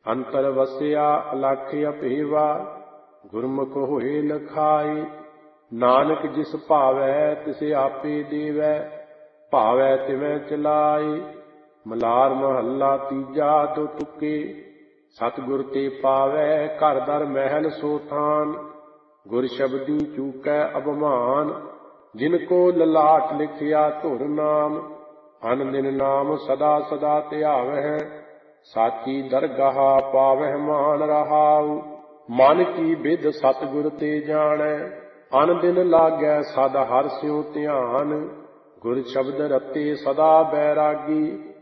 ਅੰਤਰ ਵਸਿਆ ਅਲਖ ਅਭੇਵਾ, ਗੁਰਮੁਖ ਹੋਏ ਲਖਾਈ। ਨਾਨਕ ਜਿਸ ਭਾਵੈ ਤਿਸ ਆਪੇ ਦੇਵੈ, ਭਾਵੈ ਤਿਵੈ ਚਲਾਈ। ਮਲਾਰ ਮਹੱਲਾ ਤੀਜਾ ਦੋ ਤੁਕੇ, ਸਤਿਗੁਰ ਤੇ ਪਾਵੈ ਘਰ ਦਰ ਮਹਿਲ ਸੋ ਥਾਨ। ਗੁਰ ਸ਼ਬਦੀ ਚੂਕੈ ਅਭਮਾਨ, ਜਿਨ ਕੋ ਲਲਾਟ ਲਿਖਿਆ ਧੁਰ ਨਾਮ। ਅਨ ਦਿਨ ਨਾਮ ਸਦਾ ਸਦਾ ਧਿਆਵਹਿ, ਸਾਚੀ ਦਰਗਾਹ ਪਾਵਹਿ ਮਾਨ ਰਹਾਉ। ਮਨ ਕੀ ਬਿਧ ਸਤਿਗੁਰ ਤੇ ਜਾਣੈ, ਅਨ ਦਿਨ ਲਾਗੈ ਸਦ ਹਰਿ ਸਿਉ ਧਿਆਨ। ਗੁਰ ਸ਼ਬਦ ਰਤੇ ਸਦਾ ਬੈਰਾਗੀ,